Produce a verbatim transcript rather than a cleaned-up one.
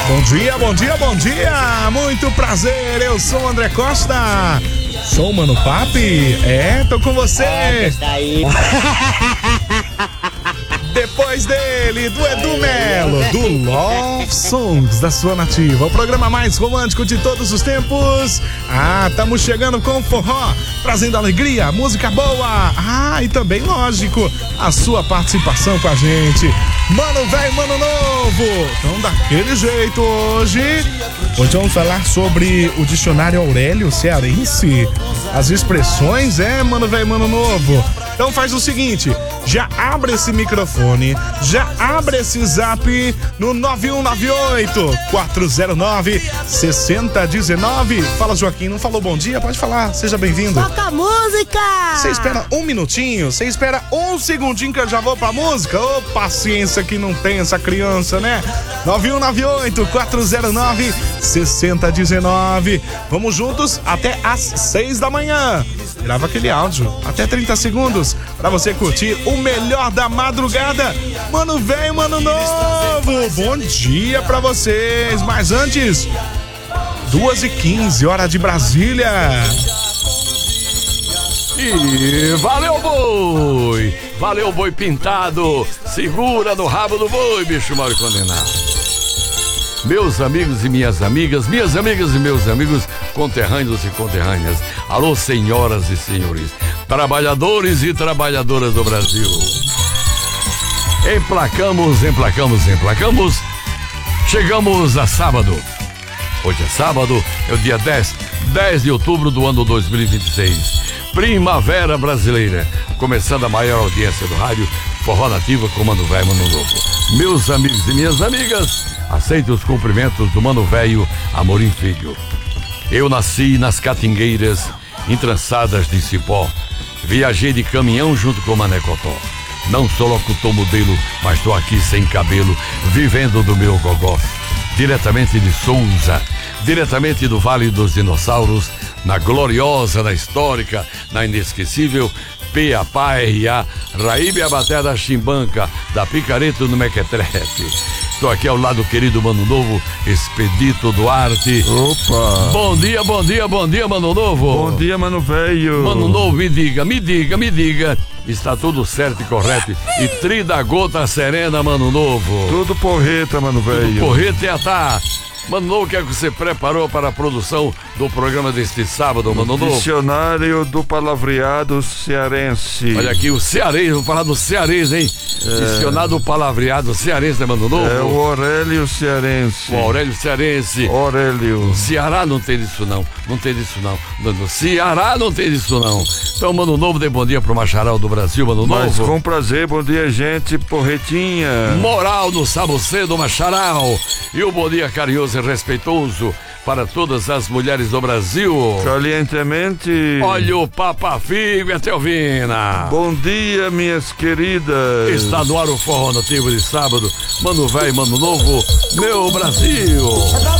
Bom dia, bom dia, bom dia! Muito prazer, eu sou o André Costa. Sou o Mano Papi. É, tô com você. É, tá aí. Depois dele, do Edu Melo, do Love Songs da sua Nativa, o programa mais romântico de todos os tempos. Ah, estamos chegando com forró, trazendo alegria, música boa. Ah, e também, lógico, a sua participação com a gente. Mano velho, mano novo. Então, daquele jeito hoje. Hoje vamos falar sobre o dicionário Aurélio cearense. As expressões, é, mano velho, mano novo. Então faz o seguinte, já abre esse microfone, já abre esse zap no nove um nove oito, quatro zero nove, seis zero um nove. Fala, Joaquim, não falou bom dia? Pode falar, seja bem-vindo. Toca a música! Você espera um minutinho, você espera um segundinho que eu já vou pra música? Ô, paciência que não tem essa criança, né? nove um nove oito, quatro zero nove, seis zero um nove. Vamos juntos até às seis da manhã. Grava aquele áudio, até trinta segundos, pra você curtir o melhor da madrugada. Mano velho, mano novo, bom dia pra vocês. Mas antes, duas e quinze, hora de Brasília. E valeu, boi! Valeu, boi pintado! Segura no rabo do boi, bicho mal condenado. Meus amigos e minhas amigas, minhas amigas e meus amigos, conterrâneos e conterrâneas, alô, senhoras e senhores, trabalhadores e trabalhadoras do Brasil. Emplacamos, emplacamos, emplacamos, chegamos a sábado. Hoje é sábado, é o dia dez, dez de outubro do ano dois mil e vinte e seis. Primavera brasileira, começando a maior audiência do rádio Forró Nativa com Mano Velho, Mano Novo. Meus amigos e minhas amigas, aceite os cumprimentos do Mano Velho Amorim Filho. Eu nasci nas catingueiras entrançadas de cipó. Viajei de caminhão junto com o Mané Cotó. Não sou locutor modelo, mas tô aqui sem cabelo, vivendo do meu gogó. Diretamente de Souza, diretamente do Vale dos Dinossauros, na gloriosa, na histórica, na inesquecível P A P A R A, Raíbe Abaté da Chimbanca, da Picareta no Mequetrefe. Estou aqui ao lado do querido Mano Novo, Expedito Duarte. Opa! Bom dia, bom dia, bom dia, Mano Novo. Bom dia, Mano Velho. Mano Novo, me diga, me diga, me diga. Está tudo certo e correto. E trida gota serena, Mano Novo. Tudo porreta, Mano Velho. Porreta e atá. Mano Novo, o que é que você preparou para a produção do programa deste sábado, Mano Novo? Dicionário do Palavreado Cearense. Olha aqui, o cearense, vou falar do cearense, hein? É. Dicionário do Palavreado Cearense, né, Mano Novo? É o Aurélio Cearense. O Aurélio Cearense. Aurélio. No Ceará não tem disso não, não tem disso não. No Ceará não tem disso não. Então, Mano Novo, dê bom dia pro Macharal do Brasil, Mano Novo. Mas com prazer, bom dia, gente, porretinha. Moral no Sabucedo, Macharal. E o bom dia carinhoso e respeitoso para todas as mulheres do Brasil. Calientemente. Olha o Papa Figo e a Teovina. Bom dia, minhas queridas. Está no ar o Forró Nativo de sábado. Mano Velho, Mano Novo, meu Brasil.